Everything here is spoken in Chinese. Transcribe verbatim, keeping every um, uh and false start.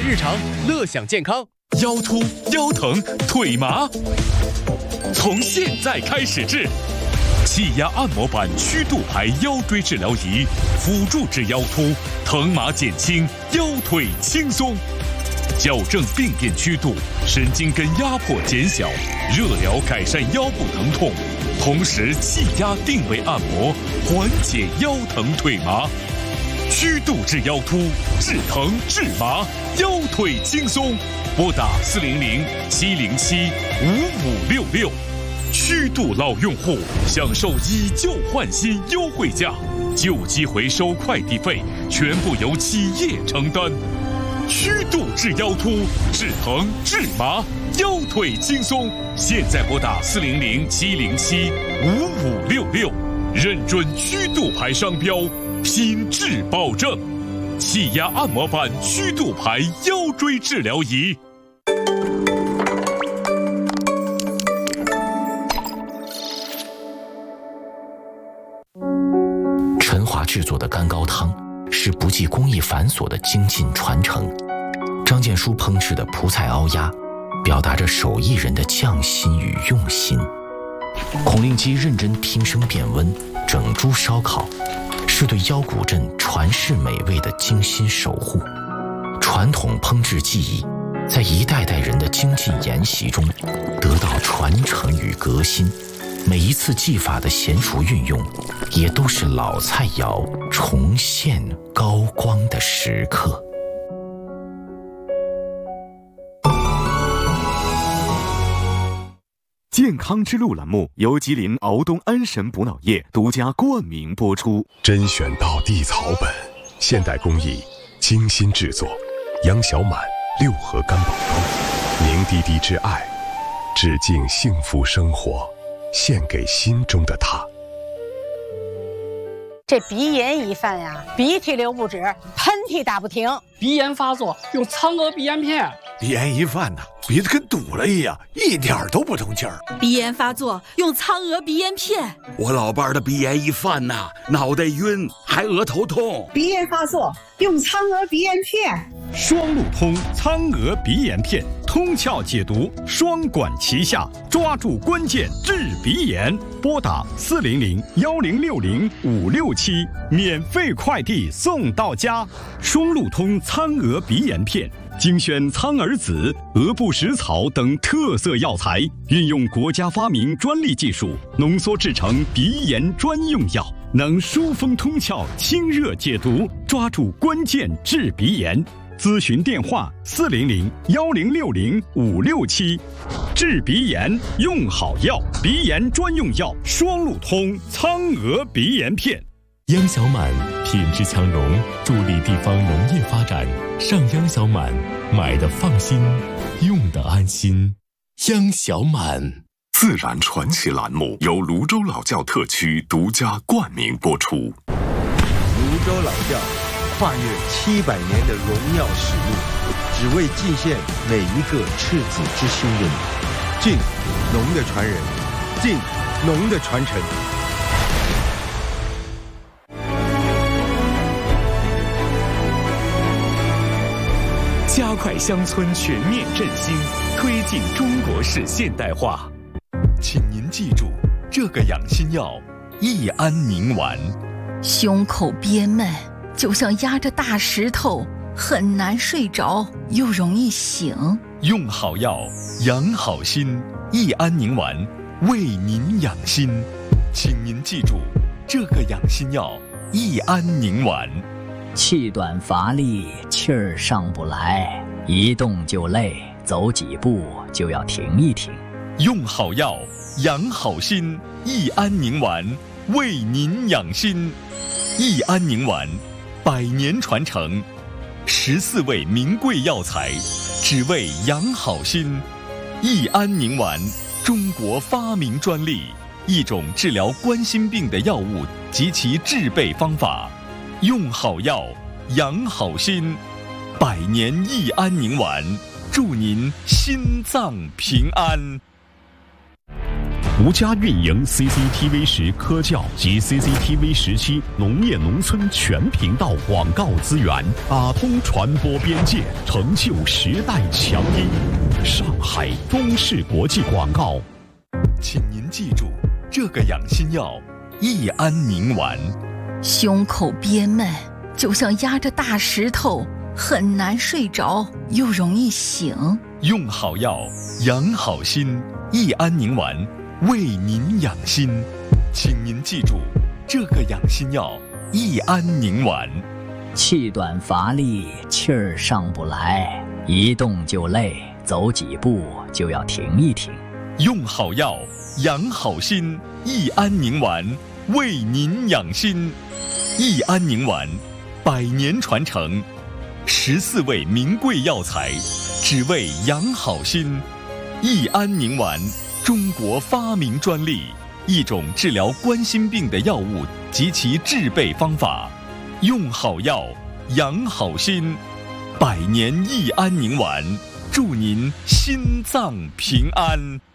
日常，乐享健康。 腰突、腰疼、腿麻，从现在开始治。气压按摩板曲度牌腰椎治疗仪，辅助治腰突，疼麻减轻，腰腿轻松，矫正病变曲度，神经根压迫减小，热疗改善腰部疼痛，同时气压定位按摩，缓解腰疼腿麻。曲度治腰突，治疼治麻，腰腿轻松。拨打四零零七零七五五六六。曲度老用户享受以旧换新优惠价，旧机回收快递费全部由企业承担。曲度治腰突，治疼治麻，腰腿轻松。现在拨打四零零七零七五五六六，认准曲度牌商标，品质保证。气压按摩板曲度牌腰椎治疗仪。 陈华制作的干高汤是不计工艺繁琐的精进传承，张建书烹制的葡菜熬鸭表达着手艺人的匠心与用心。孔令基认真听声辨温，整株烧烤是对腰骨镇传世美味的精心守护。传统烹制技艺在一代代人的精进研习中得到传承与革新，每一次技法的娴熟运用也都是老菜肴重现高光的时刻。 健康之路栏目由吉林敖东安神补脑液独家冠名播出。 甄选到地草本，现代工艺精心制作，杨小满六合干宝汤，凝滴滴之爱，致敬幸福生活，献给心中的他。 这鼻炎一犯呀，鼻涕流不止，喷嚏打不停。 鼻炎发作用苍娥鼻炎片。 鼻炎一犯呐，鼻子跟堵了一样，一点都不通气儿。 鼻炎发作用苍娥鼻炎片。 我老伴儿的鼻炎一犯呐，脑袋晕，还额头痛。 鼻炎发作用苍娥鼻炎片。 双路通苍娥鼻炎片，通窍解毒，双管齐下，抓住关键治鼻炎。拨打四零零幺零六零五六七，免费快递送到家。双路通苍娥鼻炎片，精选苍耳子、鹅不食草等特色药材，运用国家发明专利技术，浓缩制成鼻炎专用药，能疏风通窍、清热解毒，抓住关键治鼻炎。咨询电话：四零零幺零六零五六七。治鼻炎用好药，鼻炎专用药双路通苍娥鼻炎片。 央小满品质强融，助力地方农业发展。上央小满，买的放心，用的安心。央小满。 自然传奇栏目由泸州老窖特区独家冠名播出。 泸州老窖跨越七百年的荣耀使命，只为祭献每一个赤子之心的你。敬农的传人，敬农的传承。 加快乡村全面振兴，推进中国式现代化。请您记住，这个养心药益安宁丸。 胸口憋闷，就像压着大石头，很难睡着，又容易醒。 用好药，养好心，益安宁丸为您养心。请您记住，这个养心药益安宁丸。 气短乏力，气儿上不来，一动就累，走几步就要停一停。 用好药，养好心，益安宁丸为您养心。益安宁丸，百年传承，十四味名贵药材，只为养好心。益安宁丸，中国发明专利，一种治疗冠心病的药物及其制备方法。用好药，养好心，百年益安宁丸，祝您心脏平安。 独家运营 C C T V 十科教及 C C T V 十七农业农村全频道广告资源，打通传播边界，成就时代强音。上海中视国际广告。 请您记住，这个养心药益安宁丸。 胸口憋闷，就像压着大石头，很难睡着，又容易醒。 用好药，养好心，益安宁丸为您养心。请您记住，这个养心药益安宁丸。 气短乏力，气儿上不来，一动就累，走几步就要停一停。 用好药，养好心，益安宁丸为您养心。益安宁丸，百年传承，十四味名贵药材，只为养好心。益安宁丸，中国发明专利，一种治疗冠心病的药物及其制备方法。用好药，养好心，百年益安宁丸，祝您心脏平安。